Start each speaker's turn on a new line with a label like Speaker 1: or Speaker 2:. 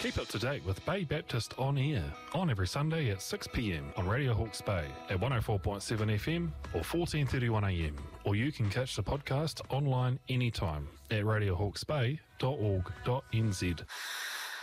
Speaker 1: Keep up to date with Bay Baptist On Air, on every Sunday at 6 p.m. on Radio Hawke's Bay at 104.7 FM or 14:31 a.m. Or you can catch the podcast online anytime at radiohawksbay.org.nz.